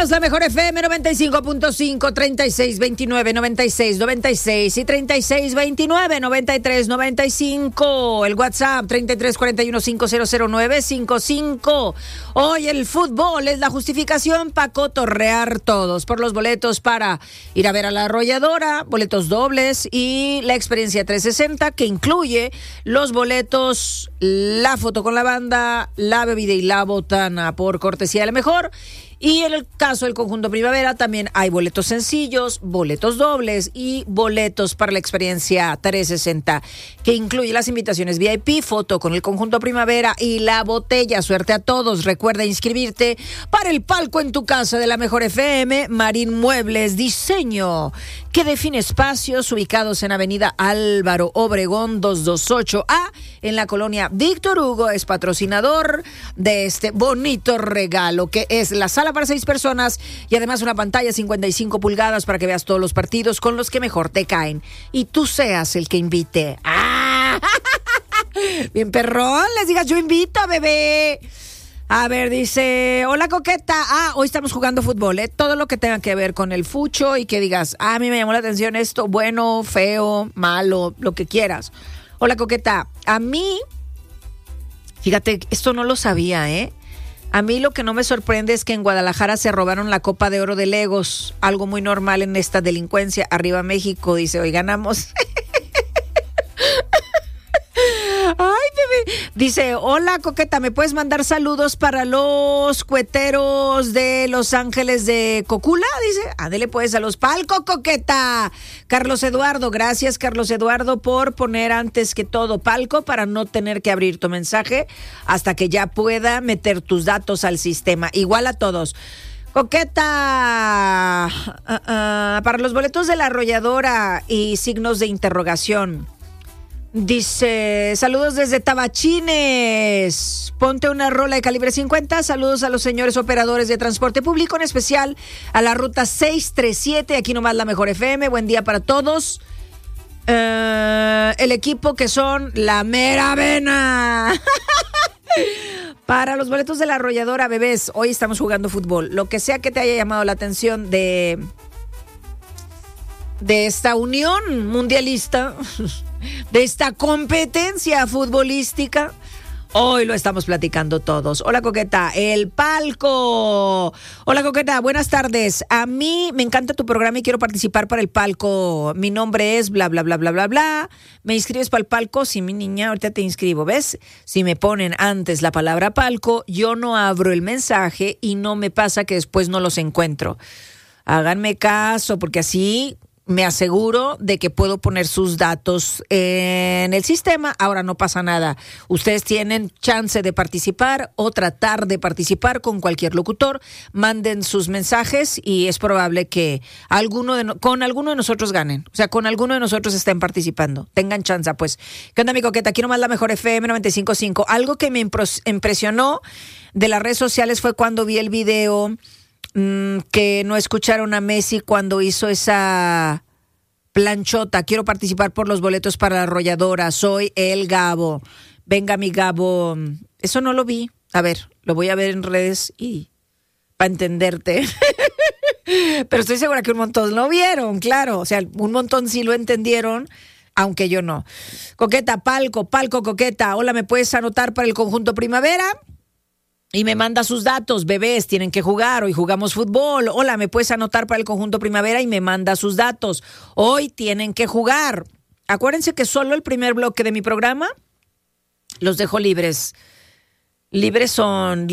Somos la mejor FM 95.5, 3629-9696 y 3629-9395. El WhatsApp 3341-500955. Hoy el fútbol es la justificación para cotorrear todos. Por los boletos para ir a ver a la Arrolladora, boletos dobles y la experiencia 360 que incluye los boletos, la foto con la banda, la bebida y la botana por cortesía de la mejor. Y en el caso del conjunto Primavera también hay boletos sencillos, boletos dobles y boletos para la experiencia 360 que incluye las invitaciones VIP, foto con el conjunto Primavera y la botella. Suerte a todos. Recuerda inscribirte para el palco en tu casa de la mejor FM. Marín Muebles, diseño que define espacios, ubicados en Avenida Álvaro Obregón 228A en la colonia Víctor Hugo. Es patrocinador de este bonito regalo que es la sala para 6 personas y además una pantalla 55 pulgadas para que veas todos los partidos con los que mejor te caen y tú seas el que invite. ¡Ah! Bien perrón, les digas yo invito, bebé. A ver, dice, hola coqueta. Hoy estamos jugando fútbol, todo lo que tenga que ver con el fucho y que digas, a mí me llamó la atención esto, bueno, feo, malo, lo que quieras. Hola coqueta, a mí, fíjate, esto no lo sabía, A mí lo que no me sorprende es que en Guadalajara se robaron la Copa de Oro de Legos, algo muy normal en esta delincuencia. Arriba México, dice, hoy ganamos. Ay, bebé. Dice, hola coqueta, ¿me puedes mandar saludos para los cueteros de Los Ángeles de Cocula? Dice, ándele pues a los palco, coqueta. Carlos Eduardo, gracias Carlos Eduardo por poner antes que todo palco para no tener que abrir tu mensaje hasta que ya pueda meter tus datos al sistema. Igual a todos. Coqueta, para los boletos de la Arrolladora y signos de interrogación. Dice, saludos desde Tabachines, ponte una rola de calibre 50, saludos a los señores operadores de transporte público, en especial a la ruta 637, aquí nomás la mejor FM, buen día para todos. El equipo que son la mera vena. Para los boletos de la Arrolladora, bebés, hoy estamos jugando fútbol, lo que sea que te haya llamado la atención de esta unión mundialista, de esta competencia futbolística, hoy lo estamos platicando todos. Hola coqueta, el palco. Hola coqueta, buenas tardes. A mí me encanta tu programa y quiero participar para el palco. Mi nombre es bla bla bla bla bla bla. ¿Me inscribes para el palco? Sí, mi niña, ahorita te inscribo. ¿Ves? Si me ponen antes la palabra palco, yo no abro el mensaje y no me pasa que después no los encuentro. Háganme caso, porque así me aseguro de que puedo poner sus datos en el sistema. Ahora no pasa nada. Ustedes tienen chance de participar o tratar de participar con cualquier locutor. Manden sus mensajes y es probable que con alguno de nosotros ganen. O sea, con alguno de nosotros estén participando. Tengan chance, pues. ¿Qué onda, mi coqueta? Aquí nomás la mejor FM 95.5. Algo que me impresionó de las redes sociales fue cuando vi el video que no escucharon a Messi cuando hizo esa planchota. Quiero participar por los boletos para la Arrolladora. Soy el Gabo. Venga, mi Gabo. Eso no lo vi. A ver, lo voy a ver en redes y para entenderte. Pero estoy segura que un montón lo vieron, claro. O sea, un montón sí lo entendieron, aunque yo no. Coqueta, palco, coqueta. Hola, ¿me puedes anotar para el conjunto Primavera? Y me manda sus datos, bebés, tienen que jugar, hoy jugamos fútbol. Hola, ¿me puedes anotar para el conjunto Primavera? Y me manda sus datos. Hoy tienen que jugar. Acuérdense que solo el primer bloque de mi programa los dejo libres. Libres son.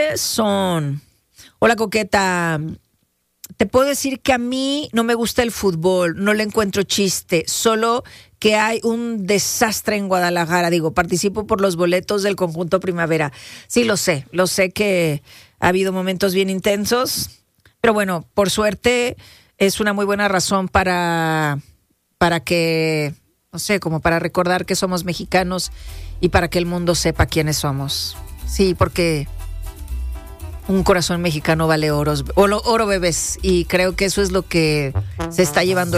Hola, coqueta. Te puedo decir que a mí no me gusta el fútbol, no le encuentro chiste, solo que hay un desastre en Guadalajara. Digo, participo por los boletos del conjunto Primavera. Sí, lo sé que ha habido momentos bien intensos, pero bueno, por suerte es una muy buena razón para que, no sé, como para recordar que somos mexicanos y para que el mundo sepa quiénes somos. Sí, porque un corazón mexicano vale oro, bebés, y creo que eso es lo que se está llevando